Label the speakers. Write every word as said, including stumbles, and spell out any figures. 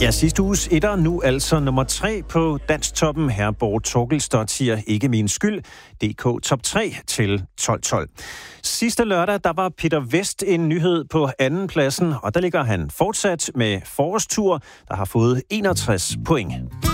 Speaker 1: Ja, sidste uges etter, nu altså nummer tre på Dansktoppen. Herborg Torgelsdottir, ikke min skyld. D K top tre til tolv tolv. Sidste lørdag, der var Peter Vest en nyhed på anden pladsen, og der ligger han fortsat med forårstur, der har fået enogtres point.